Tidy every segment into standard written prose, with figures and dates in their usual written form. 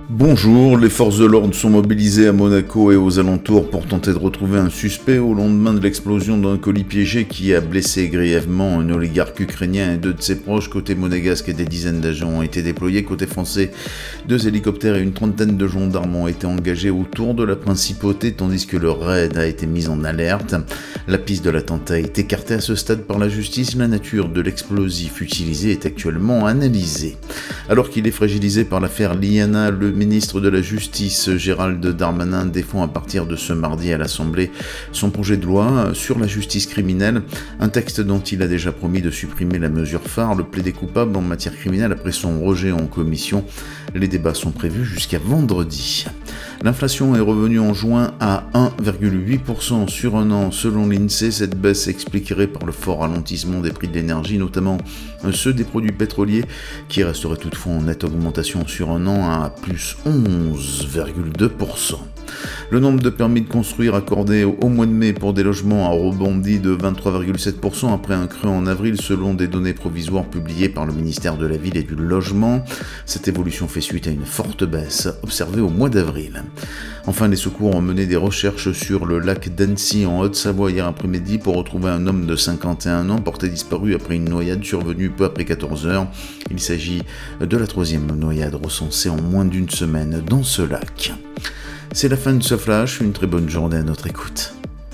Bonjour, les forces de l'ordre sont mobilisées à Monaco et aux alentours pour tenter de retrouver un suspect au lendemain de l'explosion d'un colis piégé qui a blessé grièvement un oligarque ukrainien et deux de ses proches. Côté monégasque, des dizaines d'agents ont été déployés. Côté français, 2 hélicoptères et une trentaine de gendarmes ont été engagés autour de la principauté tandis que le raid a été mis en alerte. La piste de l'attentat est écartée à ce stade par la justice. La nature de l'explosif utilisé est actuellement analysée. Alors qu'il est fragilisé par l'affaire Liana, le ministre de la Justice, Gérald Darmanin, défend à partir de ce mardi à l'Assemblée son projet de loi sur la justice criminelle, un texte dont il a déjà promis de supprimer la mesure phare, le plaider coupable en matière criminelle après son rejet en commission. Les débats sont prévus jusqu'à vendredi. L'inflation est revenue en juin à 1,8% sur un an selon l'INSEE. Cette baisse s'expliquerait par le fort ralentissement des prix de l'énergie, notamment ceux des produits pétroliers, qui resteraient toutefois en nette augmentation sur un an à plus 11,2%. Le nombre de permis de construire accordés au mois de mai pour des logements a rebondi de 23,7% après un creux en avril selon des données provisoires publiées par le ministère de la Ville et du Logement. Cette évolution fait suite à une forte baisse observée au mois d'avril. Enfin, les secours ont mené des recherches sur le lac d'Annecy en Haute-Savoie hier après-midi pour retrouver un homme de 51 ans porté disparu après une noyade survenue peu après 14 heures. Il s'agit de la 3e noyade recensée en moins d'une semaine dans ce lac. C'est la fin de ce flash, une très bonne journée à notre écoute.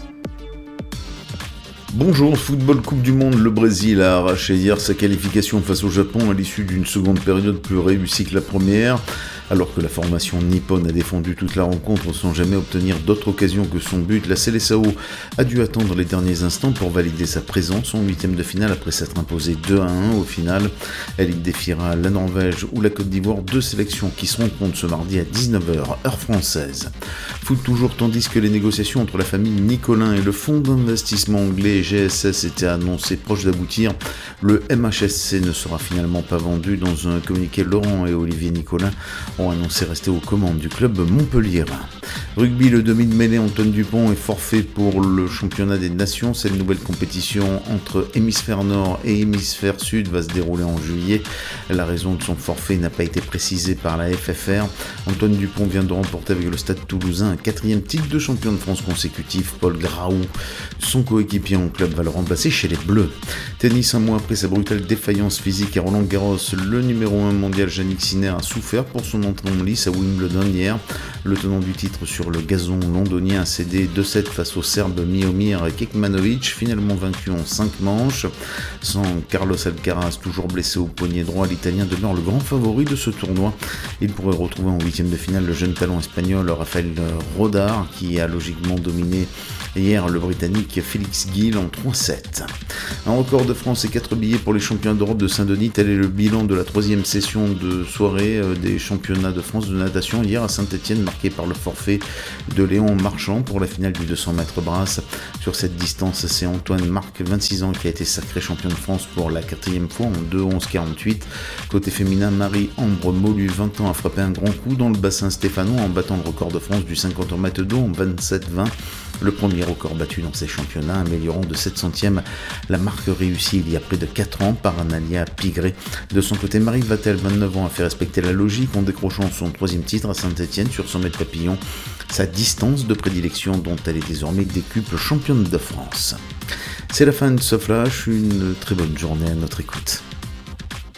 Bonjour, football Coupe du Monde, le Brésil a arraché hier sa qualification face au Japon à l'issue d'une seconde période plus réussie que la première. Alors que la formation nippone a défendu toute la rencontre sans jamais obtenir d'autre occasion que son but, la Seleção a dû attendre les derniers instants pour valider sa présence en 8e de finale après s'être imposée 2-1 au final. Elle y défiera la Norvège ou la Côte d'Ivoire, 2 sélections qui se rencontrent ce mardi à 19h, heure française. Foot toujours, tandis que les négociations entre la famille Nicolin et le fonds d'investissement anglais GSS étaient annoncées proches d'aboutir. Le MHSC ne sera finalement pas vendu. Dans un communiqué, Laurent et Olivier Nicolin ont annoncé rester aux commandes du club montpelliérain. Rugby, le demi de mêlée Antoine Dupont est forfait pour le championnat des nations. Cette nouvelle compétition entre hémisphère nord et hémisphère sud va se dérouler en juillet. La raison de son forfait n'a pas été précisée par la FFR. Antoine Dupont vient de remporter avec le Stade Toulousain un 4e titre de champion de France consécutif. Paul Graou, son coéquipier en club, va le remplacer chez les Bleus. Tennis, un mois après sa brutale défaillance physique à Roland-Garros, le numéro 1 mondial Jannik Sinner a souffert pour son entrée en lice à Wimbledon hier. Le tenant du titre sur le gazon londonien a cédé 2-7 face au Serbe Miomir Kekmanovic, finalement vaincu en 5 manches. Sans Carlos Alcaraz, toujours blessé au poignet droit, l'Italien demeure le grand favori de ce tournoi. Il pourrait retrouver en 8e de finale le jeune talent espagnol Rafael Rodar, qui a logiquement dominé hier le Britannique Félix Gil en 3-7. Un record de France et 4 billets pour les championnats d'Europe de Saint-Denis. Tel est le bilan de la 3e session de soirée des championnats de France de natation hier à Saint-Etienne, marqué par le forfait de Léon Marchand pour la finale du 200 mètres brasse. Sur cette distance, c'est Antoine Marc, 26 ans, qui a été sacré champion de France pour la 4e fois en 2:11:48. Côté féminin, Marie-Ambre Molu, 20 ans, a frappé un grand coup dans le bassin stéphanois en battant le record de France du 50 mètres d'eau en 27:20. Le premier record battu dans ces championnats, améliorant de 7 centièmes la marque réussie il y a près de 4 ans par Analia Pigré. De son côté, Marie Vatel, 29 ans, a fait respecter la logique en décrochant son 3e titre à Saint-Etienne sur 100 mètres papillon, sa distance de prédilection dont elle est désormais décuple championne de France. C'est la fin de ce flash, une très bonne journée à notre écoute.